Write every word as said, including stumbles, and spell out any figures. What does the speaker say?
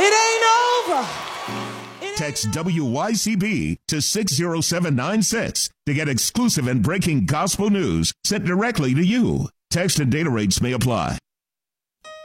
It ain't over. It Text W Y C B to six zero seven nine six to get exclusive and breaking gospel news sent directly to you. Text and data rates may apply.